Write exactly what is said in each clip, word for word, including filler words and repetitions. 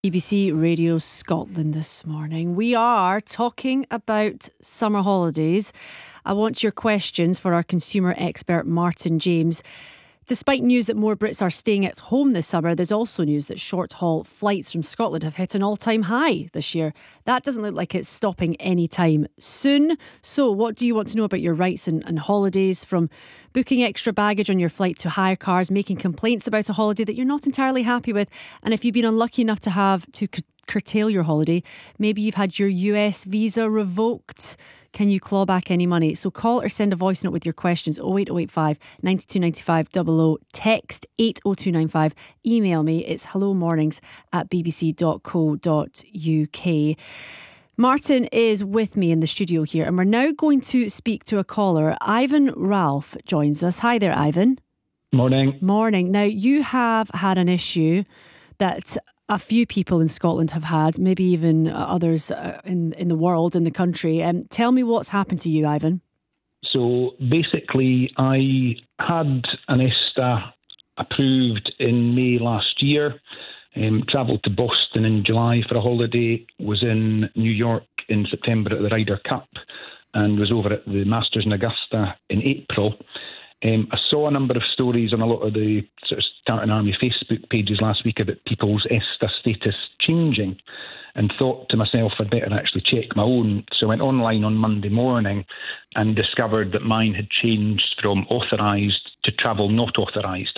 B B C Radio Scotland this morning. We are talking about summer holidays. I want your questions for our consumer expert Martin James. Despite news that more Brits are staying at home this summer, there's also news that short-haul flights from Scotland have hit an all-time high this year. That doesn't look like it's stopping anytime soon. So what do you want to know about your rights and, and holidays, from booking extra baggage on your flight to hire cars, making complaints about a holiday that you're not entirely happy with, and if you've been unlucky enough to have to c- curtail your holiday, maybe you've had your U S visa revoked. Can you claw back any money? So call or send a voice note with your questions. oh eight oh eight five, nine two nine five, oh oh. Text eight oh two nine five. Email me. It's hello mornings at b b c dot co dot u k. Martin is with me in the studio here, and we're now going to speak to a caller. Ivan Ralph joins us. Hi there, Ivan. Morning. Morning. Now, you have had an issue that a few people in Scotland have had, maybe even others in, in the world, in the country. Um, tell me what's happened to you, Ivan. So basically, I had an ESTA approved in May last year, um, travelled to Boston in July for a holiday, was in New York in September at the Ryder Cup, and was over at the Masters in Augusta in April. Um, I saw a number of stories on a lot of the sort of Tartan Army Facebook pages last week about people's ESTA status changing, and thought to myself I'd better actually check my own. So I went online on Monday morning and discovered that mine had changed from authorised to travel not authorised.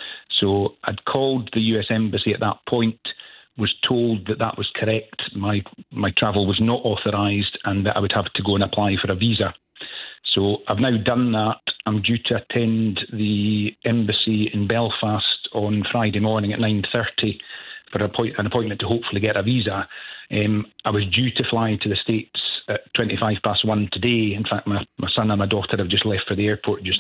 So I'd called the U S Embassy at that point, was told that that was correct. My, my travel was not authorised and that I would have to go and apply for a visa. So I've now done that. I'm due to attend the embassy in Belfast on Friday morning at nine thirty for an appointment to hopefully get a visa. Um, I was due to fly to the States at twenty-five past one today. In fact, my, my son and my daughter have just left for the airport just